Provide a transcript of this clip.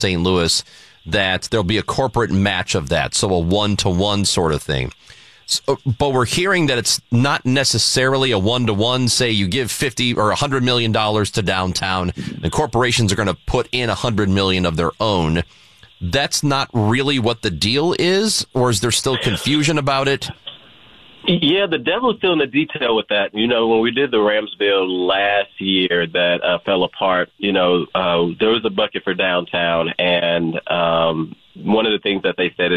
St. Louis, that there'll be a corporate match of that, so a 1-to-1 sort of thing. So, but we're hearing that it's not necessarily a 1-to-1. Say you give $50 or $100 million to downtown, and corporations are going to put in $100 million of their own. That's not really what the deal is, or is there still confusion about it? Yeah, the devil's still in the detail with that. You know, when we did the Rams bill last year that fell apart, you know, there was a bucket for downtown, and one of the things that they said